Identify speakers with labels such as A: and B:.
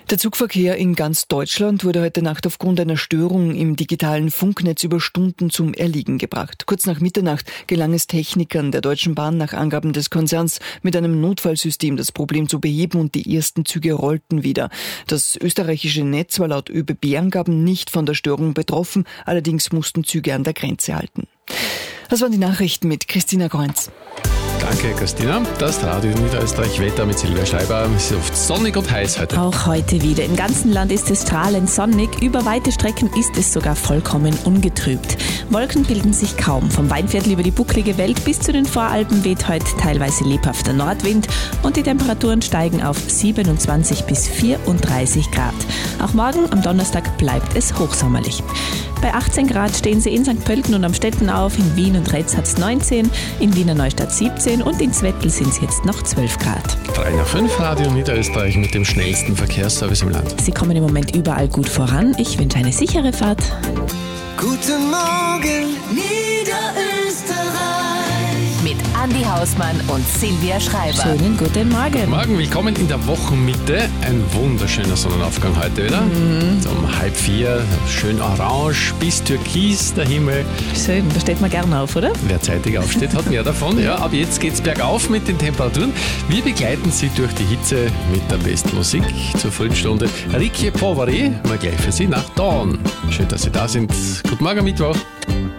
A: Der Zugverkehr in ganz Deutschland wurde heute Nacht aufgrund einer Störung im digitalen Funknetz über Stunden zum Erliegen gebracht. Kurz nach Mitternacht gelang es Technikern der Deutschen Bahn nach Angaben des Konzerns mit einem Notfallsystem das Problem zu beheben und die ersten Züge rollten wieder. Das österreichische Netz war laut ÖBB-Angaben nicht von der Störung betroffen, allerdings mussten Züge an der Grenze halten. Das waren die Nachrichten mit Christina Kreuz.
B: Danke, Christina. Das Radio Niederösterreich-Wetter mit Silvia Schreiber. Es ist oft sonnig und heiß heute.
C: Auch heute wieder. Im ganzen Land ist es strahlend sonnig. Über weite Strecken ist es sogar vollkommen ungetrübt. Wolken bilden sich kaum. Vom Weinviertel über die bucklige Welt bis zu den Voralpen weht heute teilweise lebhafter Nordwind und die Temperaturen steigen auf 27 bis 34 Grad. Auch morgen am Donnerstag bleibt es hochsommerlich. Bei 18 Grad stehen sie in St. Pölten und Amstetten auf. In Wien und Retz hat es 19, in Wiener Neustadt 17 und in Zwettl sind es jetzt noch 12 Grad.
B: 3 nach 5 Radio Niederösterreich mit dem schnellsten Verkehrsservice im Land.
C: Sie kommen im Moment überall gut voran. Ich wünsche eine sichere Fahrt.
D: Guten Morgen, Niederösterreich.
E: Mit Andi Hausmann und Silvia Schreiber.
C: Schönen guten Morgen.
B: Guten Morgen, willkommen in der Wochenmitte. Ein wunderschöner Sonnenaufgang heute wieder. So um 3:30, schön orange bis türkis der Himmel.
C: Schön, da steht man gerne auf, oder?
B: Wer zeitig aufsteht, hat mehr davon. Ja, aber jetzt geht's bergauf mit den Temperaturen. Wir begleiten Sie durch die Hitze mit der besten Musik zur frühen Stunde. Ricky Poveri, mal gleich für Sie nach Dawn. Schön, dass Sie da sind. Guten Morgen, Mittwoch.